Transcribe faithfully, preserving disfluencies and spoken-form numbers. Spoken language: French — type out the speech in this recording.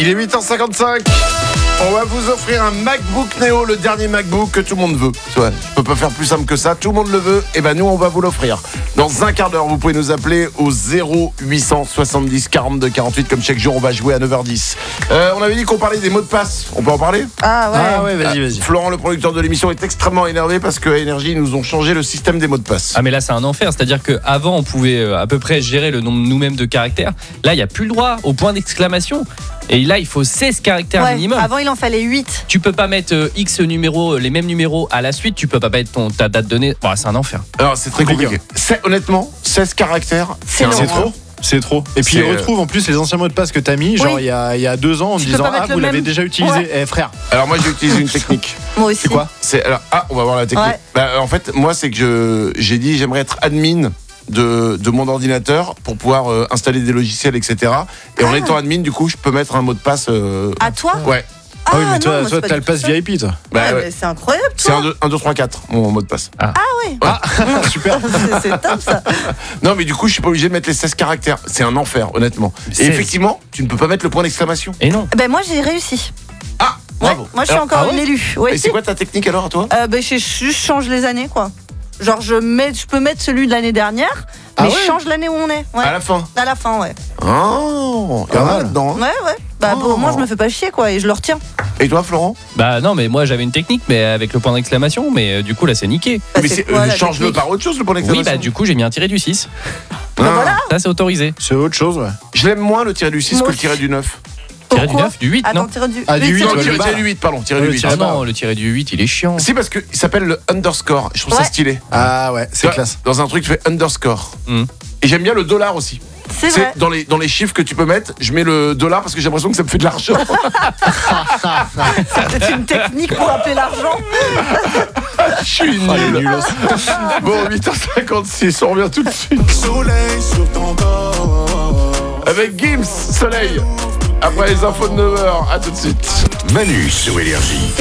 Il est huit heures cinquante-cinq. On va vous offrir un MacBook Neo, le dernier MacBook que tout le monde veut. Ouais, je peux pas faire plus simple que ça, tout le monde le veut, et ben nous on va vous l'offrir. Dans un quart d'heure, vous pouvez nous appeler au zéro huit cent soixante-dix quarante-deux quarante-huit, comme chaque jour on va jouer à neuf heures dix. Euh, on avait dit qu'on parlait des mots de passe, on peut en parler ? Ah ouais, ah ouais vas-y, vas-y. Florent, le producteur de l'émission, est extrêmement énervé parce que Énergie nous ont changé le système des mots de passe. Ah mais là c'est un enfer, c'est-à-dire qu'avant on pouvait à peu près gérer le nombre nous-mêmes de caractères. Là il n'y a plus le droit au point d'exclamation. Et là il faut seize caractères ouais, minimum. Avant il en fallait huit. Tu peux pas mettre euh, X numéros, les mêmes numéros à la suite, tu peux pas mettre ton, ta date de naissance. Bon, c'est un enfer. Alors c'est très compliqué. C'est, honnêtement, seize caractères, c'est, c'est trop. C'est trop. Et puis c'est... il retrouve en plus les anciens mots de passe que t'as mis, genre oui. il y a, il y a deux ans en tu me disant ah vous l'avez même. déjà utilisé. Ouais. Eh frère. Alors moi j'ai utilisé une technique. Moi aussi. C'est quoi ? C'est alors ah on va voir la technique. Ouais. Bah, en fait moi c'est que je j'ai dit j'aimerais être admin de, de mon ordinateur pour pouvoir euh, installer des logiciels et cetera. Et ah. en étant admin du coup je peux mettre un mot de passe. Euh... À toi ? Ouais. Ah, ah oui mais toi, non, toi t'as le pass V I P toi. Bah, ouais, ouais. Mais c'est incroyable toi. C'est un, deux, trois, quatre mon mot de passe. Ah, ah ouais. Ah super. c'est, c'est top ça. Non mais du coup je suis pas obligé de mettre les seize caractères. C'est un enfer honnêtement. Et effectivement tu ne peux pas mettre le point d'exclamation. Et non. Ben moi j'ai réussi. Ah bravo. Ouais, moi je suis alors, encore ah ouais une élue. Ouais, et c'est quoi ta technique alors à toi ? euh, Ben je juste change les années quoi. Genre je mets, je peux mettre celui de l'année dernière, mais ah ouais je change l'année où on est. Ouais. À la fin. À la fin ouais. Oh, il y en a là-dedans. Ouais ouais. Bah oh. bon, moi je me fais pas chier quoi et je le retiens. Et toi Florent ? Bah non mais moi j'avais une technique mais avec le point d'exclamation mais euh, du coup là c'est niqué. Bah, mais c'est c'est, quoi, euh, la change-le technique par autre chose le point d'exclamation. Oui bah du coup j'ai mis un tiré du six. Bah, ah. voilà. Ça c'est autorisé. C'est autre chose ouais. Je l'aime moins le tiré du six moi que le tiré du neuf. Tiré du Pourquoi neuf, du huit Attends, non tiré du Ah, du huit, Non, ouais, tiré, le tiré du huit, pardon, tiré Ouais, du le huit. tiré- Ah non le tiré du huit il est chiant. Si parce qu'il s'appelle le underscore, je trouve Ouais. ça stylé. Ah ouais c'est Tu vois, classe. Dans un truc tu fais underscore. Mm. Et j'aime bien le dollar aussi. C'est C'est vrai. dans les, dans les chiffres que tu peux mettre, je mets le dollar parce que j'ai l'impression que ça me fait de l'argent. C'est une technique pour appeler l'argent. Je suis Ah, il est nul. nul aussi. Bon, huit heures cinquante-six, on revient tout de suite. Soleil sur ton corps. Avec Gims, Soleil. Après les infos de neuf heures, à tout de suite. Manu sur Énergie.